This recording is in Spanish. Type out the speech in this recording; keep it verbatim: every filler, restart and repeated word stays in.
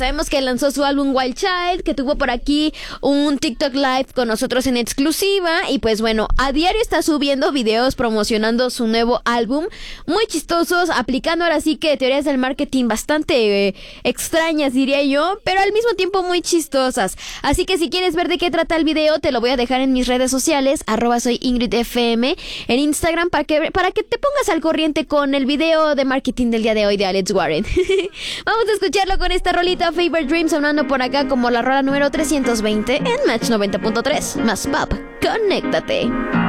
sabemos que lanzó su álbum Wild Child, que tuvo por aquí un TikTok Live con nosotros en exclusiva. Y pues bueno, a diario está subiendo videos promocionando su nuevo álbum, muy chistosos, aplicando ahora sí que teorías del marketing bastante eh, extrañas, diría yo, pero al mismo tiempo muy chistosas. Así que si quieres ver de qué trata el video, te lo voy a dejar en mis redes sociales, arroba soy Ingrid F M, en Instagram, para que, para que te pongas al corriente con el video de marketing del día de hoy de Alex Warren. Vamos a escucharlo con esta rolita Favorite Dream, sonando por acá como la rola número trescientos veinte en Match noventa punto tres. Más pop, conéctate.